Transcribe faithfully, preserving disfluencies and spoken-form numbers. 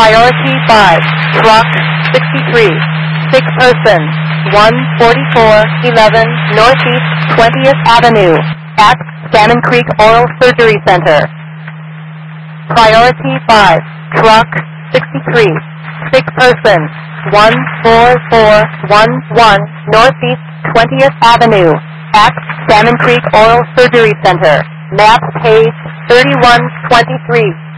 Priority five, truck sixty-three, sick person, one forty-four eleven Northeast twentieth Avenue, at Salmon Creek Oral Surgery Center. Priority five, truck sixty-three, sick person, one four four one one Northeast twentieth Avenue, at Salmon Creek Oral Surgery Center, map page thirty-one twenty-three.